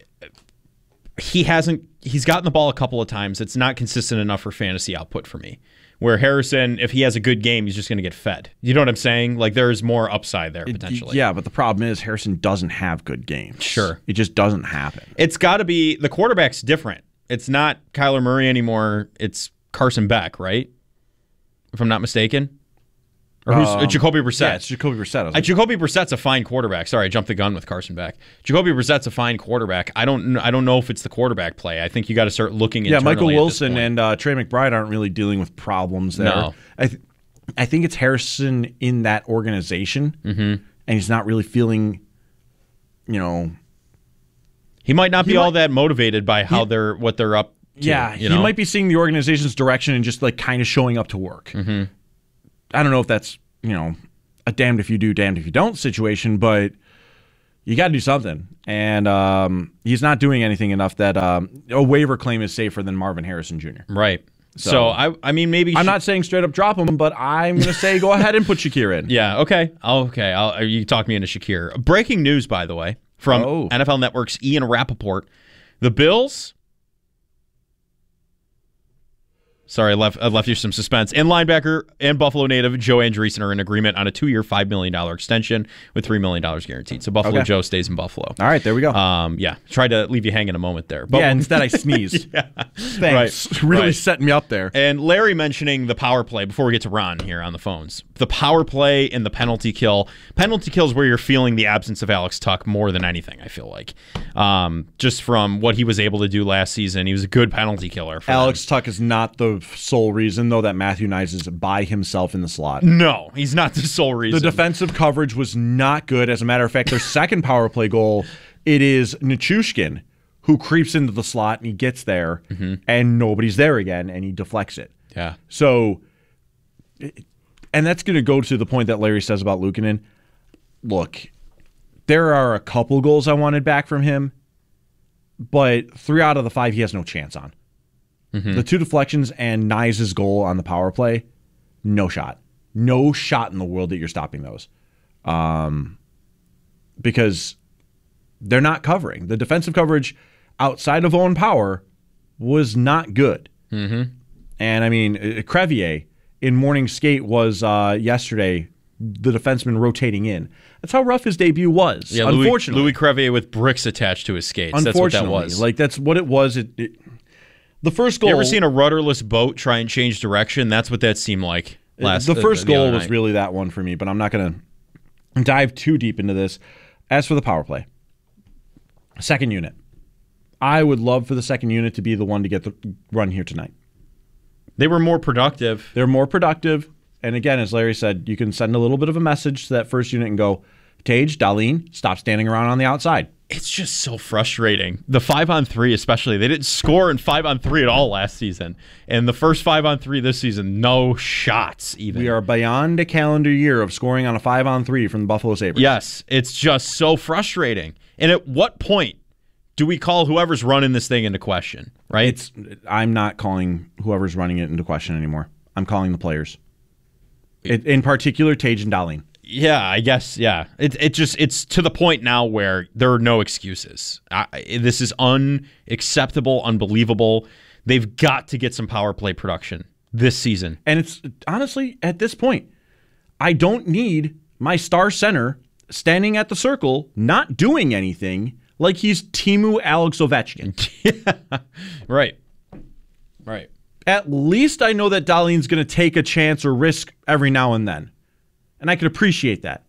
he's gotten the ball a couple of times. It's not consistent enough for fantasy output for me. Where Harrison, if he has a good game, he's just going to get fed. You know what I'm saying? Like, there's more upside there potentially. Yeah, but the problem is Harrison doesn't have good games. Sure. It just doesn't happen. It's got to be – the quarterback's different. it's not Kyler Murray anymore. It's Carson Beck, right? If I'm not mistaken. Or who's Jacoby Brissett? Yeah, it's Jacoby Brissett. Jacoby Brissett's a fine quarterback. Sorry, I jumped the gun with Carson Beck. Jacoby Brissett's a fine quarterback. I don't know if it's the quarterback play. I think you got to start looking internally. Michael Wilson and Trey McBride aren't really dealing with problems there. No. I think it's Harrison in that organization, and he's not really feeling, he might not be all that motivated by what they're up to. Yeah, he might be seeing the organization's direction and just like kind of showing up to work. I don't know if that's, a damned if you do, damned if you don't situation, but you got to do something. And he's not doing anything enough that a waiver claim is safer than Marvin Harrison Jr. Right. So I mean, maybe I'm not saying straight up drop him, but I'm going to say go ahead and put Shakir in. Yeah. Okay. You talk me into Shakir. Breaking news, by the way, from NFL Network's Ian Rappaport. The Bills. Sorry, I left you some suspense. And linebacker and Buffalo native Joe Andreessen are in agreement on a 2-year, $5 million extension with $3 million guaranteed. So Buffalo Joe stays in Buffalo. All right, there we go. Tried to leave you hanging a moment there. But instead I sneezed. Thanks. Really setting me up there. And Larry mentioning the power play before we get to Ron here on the phones. The power play and the penalty kill. Penalty kill is where you're feeling the absence of Alex Tuck more than anything, I feel like. Just from what he was able to do last season, he was a good penalty killer. Alex Tuck is not the sole reason, though, that Matthew Nyes is by himself in the slot. No, he's not the sole reason. The defensive coverage was not good. As a matter of fact, their second power play goal, it is Nichushkin who creeps into the slot and he gets there and nobody's there again and he deflects it. Yeah. So, and that's going to go to the point that Larry says about Luukkonen. Look, there are a couple goals I wanted back from him, but 3 out of the 5 he has no chance on. The 2 deflections and Nyes' goal on the power play, no shot. No shot in the world that you're stopping those. Because they're not covering. The defensive coverage outside of Owen Power was not good. And I mean, Crevier in morning skate was yesterday the defenseman rotating in. That's how rough his debut was. Yeah, unfortunately. Louis Crevier with bricks attached to his skates. That's what that was. Like, that's what it was. The first goal. You ever seen a rudderless boat try and change direction? That's what that seemed like The first goal was really that one for me, but I'm not going to dive too deep into this. As for the power play, second unit. I would love for the second unit to be the one to get the run here tonight. They were more productive. They're more productive. And again, as Larry said, you can send a little bit of a message to that first unit and go, Tage, Dahlin, stop standing around on the outside. It's just so frustrating. The 5-on-3 especially. They didn't score in 5-on-3 at all last season. And the first 5-on-3 this season, no shots even. We are beyond a calendar year of scoring on a 5-on-3 from the Buffalo Sabres. Yes, it's just so frustrating. And at what point do we call whoever's running this thing into question, right? I'm not calling whoever's running it into question anymore. I'm calling the players. In particular, Tage and Dahlin. Yeah, I guess. Yeah, it's to the point now where there are no excuses. This is unacceptable, unbelievable. They've got to get some power play production this season. And it's honestly at this point, I don't need my star center standing at the circle, not doing anything, like he's Timu Alex Ovechkin. Yeah, right. At least I know that Dahlin's going to take a chance or risk every now and then. And I could appreciate that.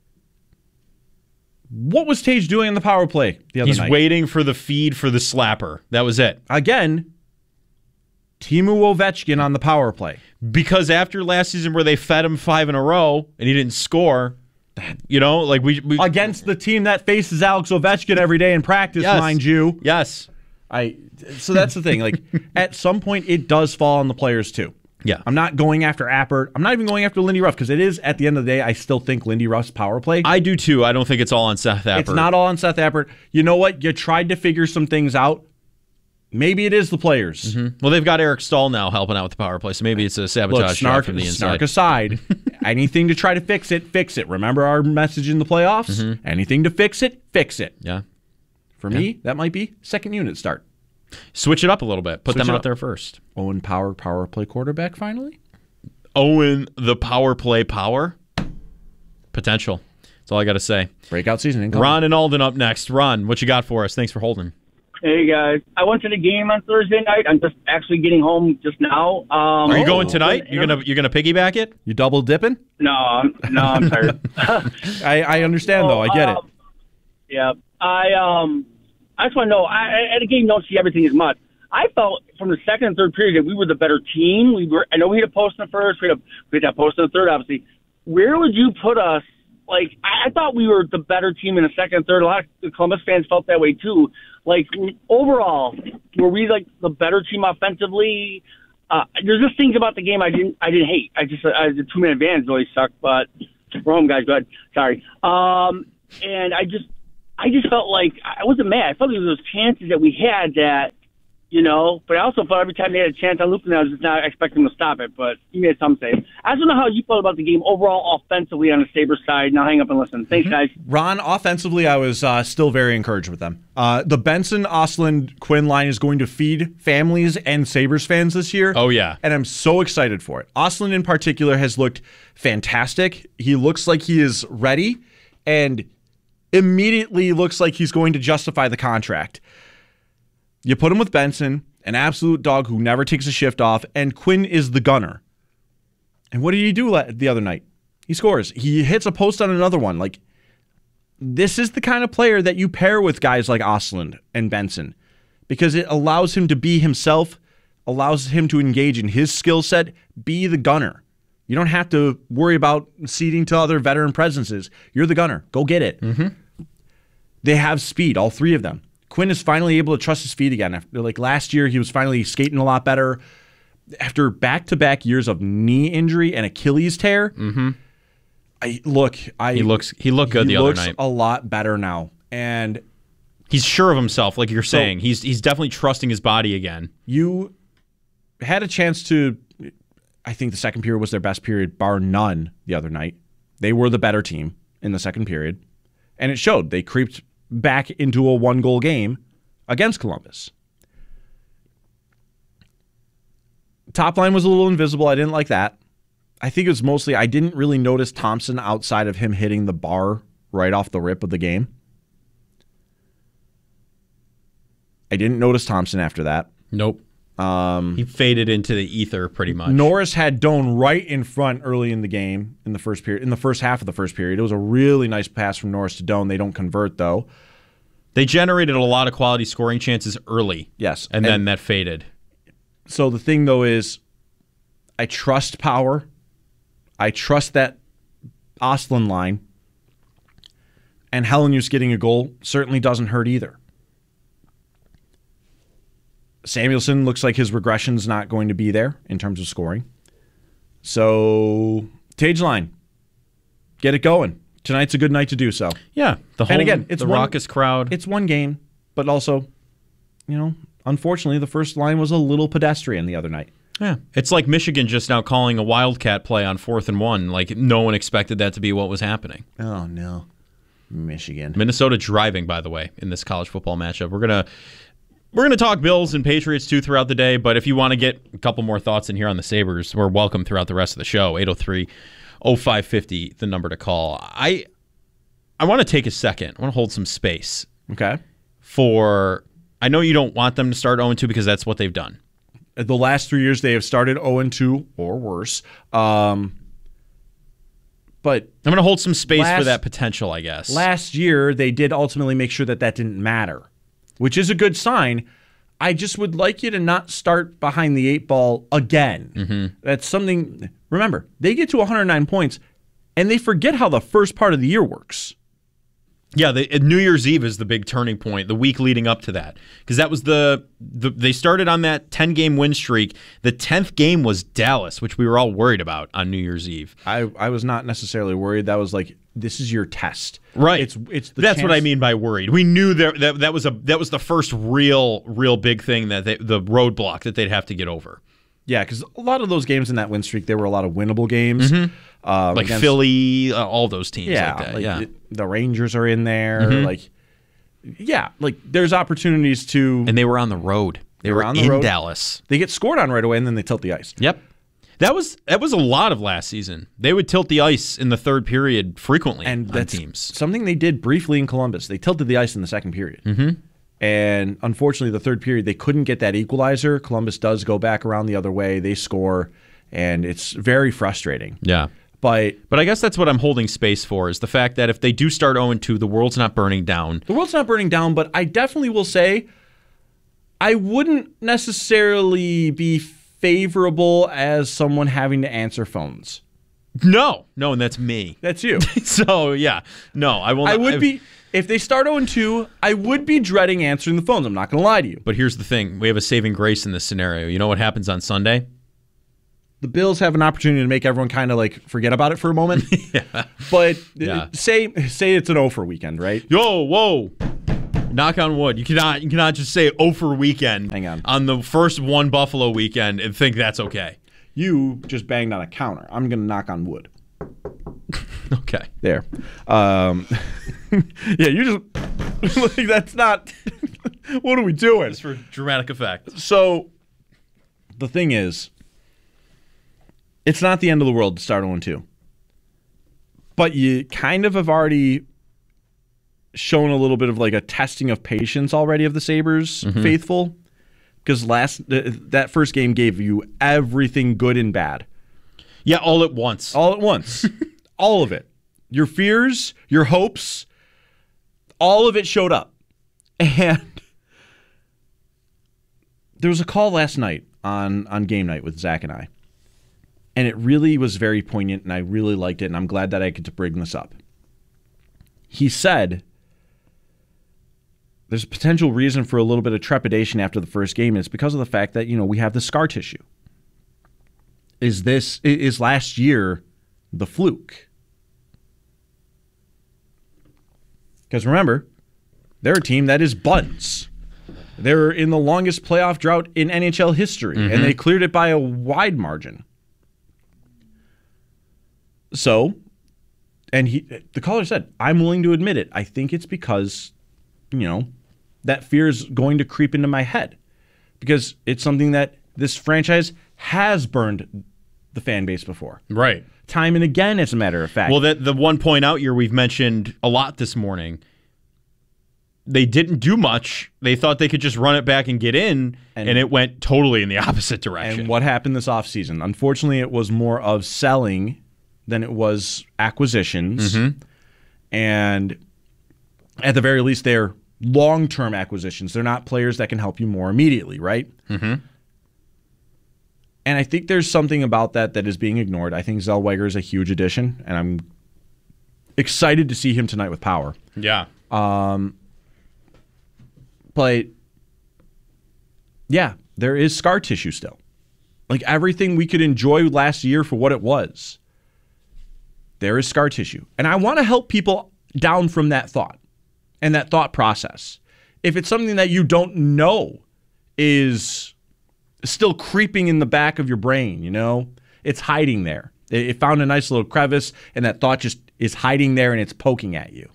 What was Tage doing in the power play the other night? He's waiting for the feed for the slapper. That was it. Again, Timu Ovechkin on the power play. Because after last season where they fed him 5 in a row and he didn't score, like we against the team that faces Alex Ovechkin every day in practice, mind you. Yes. So that's the thing. Like, at some point, it does fall on the players too. Yeah. I'm not going after Appert. I'm not even going after Lindy Ruff because it is, at the end of the day, I still think Lindy Ruff's power play. I do too. I don't think it's all on Seth Appert. It's not all on Seth Appert. You know what? You tried to figure some things out. Maybe it is the players. Well, they've got Eric Stahl now helping out with the power play, so maybe it's a sabotage shot from the inside. Snark aside, anything to try to fix it, fix it. Remember our message in the playoffs? Anything to fix it, fix it. Yeah. For me, that might be second unit start. Switch it up a little bit. Put them out there first. Owen Power play quarterback finally? Owen the power play power? Potential. That's all I got to say. Breakout season. Incoming. Ron and Alden up next. Ron, what you got for us? Thanks for holding. Hey guys, I went to the game on Thursday night. I'm just actually getting home just now. Are you going tonight? You're gonna piggyback it? You double dipping? No, I'm tired. I understand though. I get it. Yeah, I just want to know. At a game, you don't see everything as much. I felt from the second and third period that we were the better team. I know we had a post in the first. We had that post in the third, obviously. Where would you put us? Like, I thought we were the better team in the second and third. A lot of Columbus fans felt that way, too. Like, overall, were we, like, the better team offensively? There's just things about the game I didn't hate. The 2-minute advantage really sucked, but we're home, guys. Go ahead. Sorry. And I just felt like I wasn't mad. I felt like there was those chances that we had that, but I also felt every time they had a chance on looping, I was just not expecting them to stop it, but you made some save. I just don't know how you felt about the game overall offensively on the Sabres side. Now hang up and listen. Thanks, guys. Ron, offensively, I was still very encouraged with them. The Benson, Ostlund, Quinn line is going to feed families and Sabres fans this year. Oh, yeah. And I'm so excited for it. Ostlund in particular has looked fantastic. He looks like he is ready and immediately looks like he's going to justify the contract. You put him with Benson, an absolute dog who never takes a shift off, and Quinn is the gunner. And what did he do the other night? He scores. He hits a post on another one. Like, this is the kind of player that you pair with guys like Ostlund and Benson because it allows him to be himself, allows him to engage in his skill set, be the gunner. You don't have to worry about ceding to other veteran presences. You're the gunner. Go get it. Mm-hmm. They have speed, all three of them. Quinn is finally able to trust his feet again. After, last year, he was finally skating a lot better. After back-to-back years of knee injury and Achilles tear, he looked good the other night. He looks a lot better now, and he's sure of himself, like you're saying. He's definitely trusting his body again. You had a chance to. I think the second period was their best period, bar none, the other night. They were the better team in the second period, and it showed. They creeped back into a one-goal game against Columbus. Top line was a little invisible. I didn't like that. I think it was mostly I didn't really notice Thompson outside of him hitting the bar right off the rip of the game. I didn't notice Thompson after that. Nope. He faded into the ether pretty much. Norris had Doan right in front early in the game in the first period. In the first half of the first period, it was a really nice pass from Norris to Doan. They don't convert though. They generated a lot of quality scoring chances early. Yes, and then that faded. So the thing though is, I trust Power. I trust that Ostlund line, and Hellenius getting a goal certainly doesn't hurt either. Samuelsson looks like his regression's not going to be there in terms of scoring. So, Tage line, get it going. Tonight's a good night to do so. Yeah. It's raucous crowd. It's one game, but also, unfortunately, the first line was a little pedestrian the other night. Yeah. It's like Michigan just now calling a Wildcat play on 4th and 1. Like, no one expected that to be what was happening. Oh, no. Michigan. Minnesota driving, by the way, in this college football matchup. We're going to talk Bills and Patriots, too, throughout the day, but if you want to get a couple more thoughts in here on the Sabres, we're welcome throughout the rest of the show. 803-0550, the number to call. I want to take a second. I want to hold some space. Okay. I know you don't want them to start 0-2 because that's what they've done. The last 3 years, they have started 0-2 or worse. But I'm going to hold some space for that potential, I guess. Last year, they did ultimately make sure that didn't matter, which is a good sign. I just would like you to not start behind the 8 ball again. Mm-hmm. That's something. Remember, they get to 109 points, and they forget how the first part of the year works. Yeah, New Year's Eve is the big turning point, the week leading up to that. Because that was they started on that 10-game win streak. The 10th game was Dallas, which we were all worried about on New Year's Eve. I was not necessarily worried. That was like, this is your test. Right. It's That's what I mean by worried. We knew that was the first real big thing the roadblock that they'd have to get over. Yeah, because a lot of those games in that win streak, there were a lot of winnable games. Mm-hmm. Like Philly, all those teams like that. The Rangers are in there. Mm-hmm. There's opportunities to... And they were on the road. They were on the road. Dallas. They get scored on right away, and then they tilt the ice. Yep. That was a lot of last season. They would tilt the ice in the third period frequently and on that's teams. Something they did briefly in Columbus. They tilted the ice in the second period. Mm-hmm. And unfortunately, the third period, they couldn't get that equalizer. Columbus does go back around the other way. They score, and it's very frustrating. Yeah. But I guess that's what I'm holding space for, is the fact that if they do start 0-2, the world's not burning down. The world's not burning down, but I definitely will say I wouldn't necessarily be favorable as someone having to answer phones. No, and that's me. That's you. So, yeah. No, I won't. I would be... If they start 0-2, I would be dreading answering the phones. I'm not going to lie to you. But here's the thing. We have a saving grace in this scenario. You know what happens on Sunday? The Bills have an opportunity to make everyone kind of like forget about it for a moment. Yeah. But say it's an 0 for weekend, right? Whoa. Knock on wood. You cannot just say 0 for weekend. Hang on the first one Buffalo weekend and think that's okay. You just banged on a counter. I'm going to knock on wood. Okay. There. Yeah, you just like, that's not what are we doing? Just for dramatic effect. So the thing is, it's not the end of the world to start 0-2. But you kind of have already shown a little bit of like a testing of patience already of the Sabres faithful. Because that first game gave you everything good and bad. Yeah, all at once. All at once. All of it. Your fears, your hopes, all of it showed up. And there was a call last night on game night with Zach and I. And it really was very poignant, and I really liked it, and I'm glad that I get to bring this up. He said there's a potential reason for a little bit of trepidation after the first game, and it's because of the fact that, we have the scar tissue. Is last year the fluke? Because remember, they're a team that is buns. They're in the longest playoff drought in NHL history, and they cleared it by a wide margin. So, and the caller said, I'm willing to admit it. I think it's because, that fear is going to creep into my head. Because it's something that this franchise has burned the fan base before. Right. Time and again, as a matter of fact. Well, the 1 point out year we've mentioned a lot this morning, they didn't do much. They thought they could just run it back and get in, and it went totally in the opposite direction. And what happened this offseason? Unfortunately, it was more of selling than it was acquisitions. And at the very least, they're long-term acquisitions. They're not players that can help you more immediately, right? And I think there's something about that is being ignored. I think Zellweger is a huge addition, and I'm excited to see him tonight with power. Yeah. But, yeah, there is scar tissue still. Like everything we could enjoy last year for what it was, there is scar tissue. And I want to help people down from that thought and that thought process. If it's something that you don't know is still creeping in the back of your brain, it's hiding there. It found a nice little crevice, and that thought just is hiding there, and it's poking at you.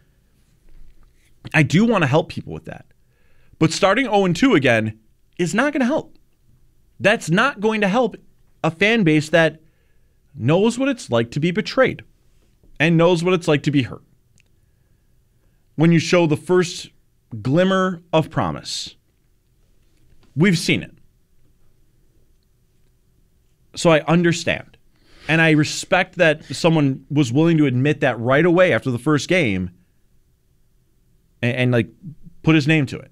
I do want to help people with that. But starting 0-2 again is not going to help. That's not going to help a fan base that knows what it's like to be betrayed and knows what it's like to be hurt. When you show the first glimmer of promise, we've seen it. So I understand. And I respect that someone was willing to admit that right away after the first game and like put his name to it.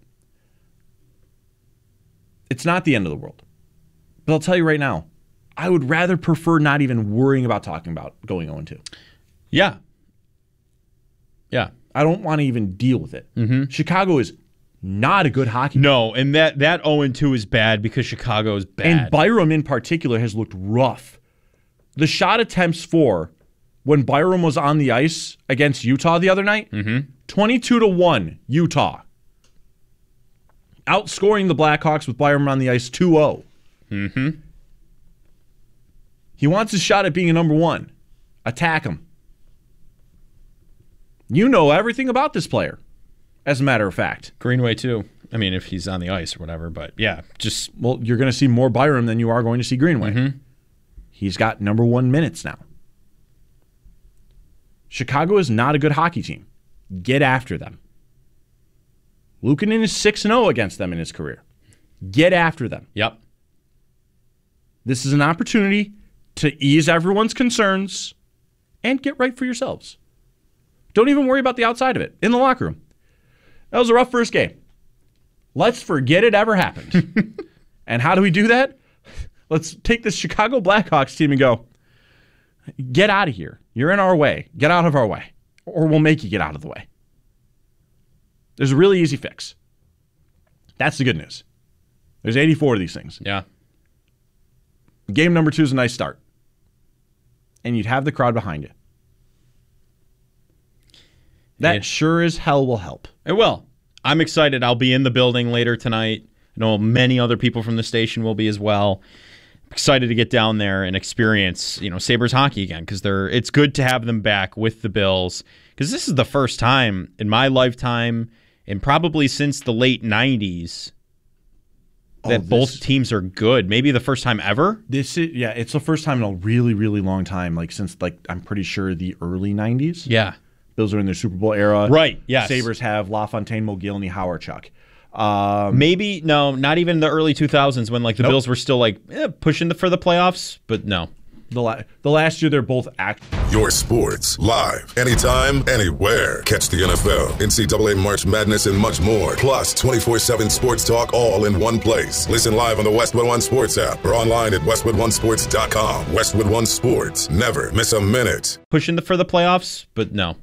It's not the end of the world. But I'll tell you right now, I would rather prefer not even worrying about talking about going 0-2. Yeah. I don't want to even deal with it. Chicago is not a good hockey team. No, and that 0-2 is bad because Chicago is bad. And Byram in particular has looked rough. The shot attempts for when Byram was on the ice against Utah the other night, 22-1 Utah. Outscoring the Blackhawks with Byram on the ice 2-0. He wants his shot at being a number one. Attack him. You know everything about this player, as a matter of fact. Greenway, too. I mean, if he's on the ice or whatever, but yeah, just... Well, you're going to see more Byram than you are going to see Greenway. He's got number one minutes now. Chicago is not a good hockey team. Get after them. Luukkonen is 6-0 against them in his career. Get after them. Yep. This is an opportunity to ease everyone's concerns and get right for yourselves. Don't even worry about the outside of it. In the locker room. That was a rough first game. Let's forget it ever happened. And how do we do that? Let's take this Chicago Blackhawks team and go, get out of here. You're in our way. Get out of our way. Or we'll make you get out of the way. There's a really easy fix. That's the good news. There's 84 of these things. Yeah. Game number 2 is a nice start. And you'd have the crowd behind you. That sure as hell will help. It will. I'm excited. I'll be in the building later tonight. I know many other people from the station will be as well. I'm excited to get down there and experience, Sabres hockey again, because it's good to have them back with the Bills, because this is the first time in my lifetime, and probably since the late 90s, that both teams are good. Maybe the first time ever. It's the first time in a really, really long time, since I'm pretty sure the early 90s. Yeah. Bills are in their Super Bowl era. Right, yes. Sabres have LaFontaine, Mogilny, Hawerchuk. Maybe, no, not even the early 2000s when the Bills were still pushing for the playoffs, but no. The last year they're both Your sports, live, anytime, anywhere. Catch the NFL, NCAA March Madness, and much more. Plus 24/7 sports talk all in one place. Listen live on the Westwood One Sports app or online at westwoodonesports.com. Westwood One Sports, never miss a minute. Pushing for the playoffs, but no.